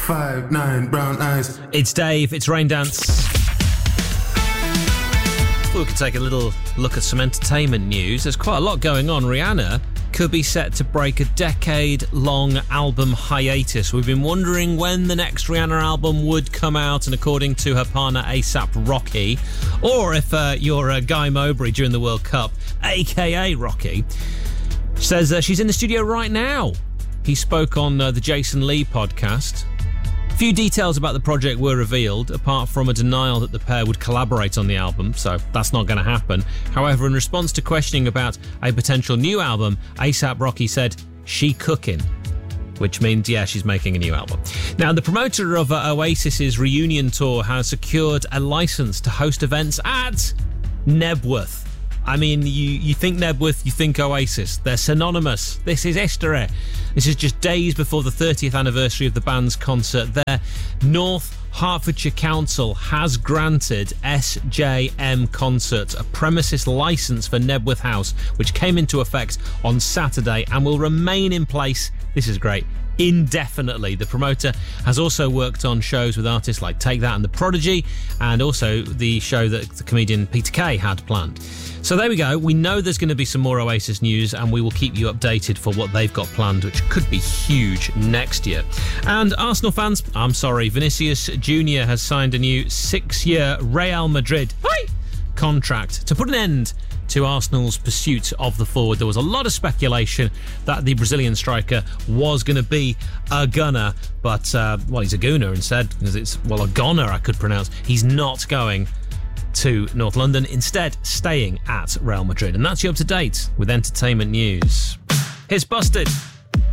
5'9", brown eyes. It's Dave, it's Rain Dance. We could take a little look at some entertainment news. There's quite a lot going on. Rihanna could be set to break a decade-long album hiatus. We've been wondering when the next Rihanna album would come out, and according to her partner A$AP Rocky, or if you're Guy Mowbray during the World Cup, a.k.a. Rocky, says she's in the studio right now. He spoke on the Jason Lee podcast. Few details about the project were revealed, apart from a denial that the pair would collaborate on the album, so that's not going to happen. However, in response to questioning about a potential new album, A$AP Rocky said, "She cooking," which means, yeah, she's making a new album. Now, the promoter of Oasis's reunion tour has secured a license to host events at Nebworth. I mean, you think Nebworth, you think Oasis. They're synonymous. This is history. This is just days before the 30th anniversary of the band's concert there. North Hertfordshire Council has granted SJM Concerts a premises licence for Nebworth House, which came into effect on Saturday and will remain in place, this is great, indefinitely. The promoter has also worked on shows with artists like Take That and The Prodigy, and also the show that the comedian Peter Kay had planned. So there we go. We know there's going to be some more Oasis news, and we will keep you updated for what they've got planned, which could be huge next year. And Arsenal fans, I'm sorry, Vinicius Jr. has signed a new 6-year Real Madrid contract to put an end to Arsenal's pursuit of the forward. There was a lot of speculation that the Brazilian striker was going to be a gunner, but, he's a gooner instead, because it's, a goner I could pronounce. He's not going to North London, instead staying at Real Madrid. And that's you up to date with entertainment news. Here's Busted.